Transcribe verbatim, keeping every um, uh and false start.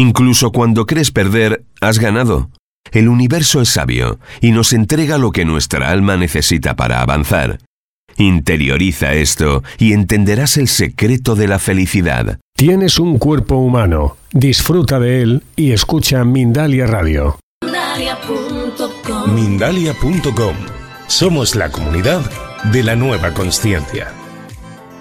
Incluso cuando crees perder, has ganado. El universo es sabio y nos entrega lo que nuestra alma necesita para avanzar. Interioriza esto y entenderás el secreto de la felicidad. Tienes un cuerpo humano. Disfruta de él y escucha Mindalia Radio. Mindalia punto com. Mindalia punto com. Somos la comunidad de la nueva consciencia.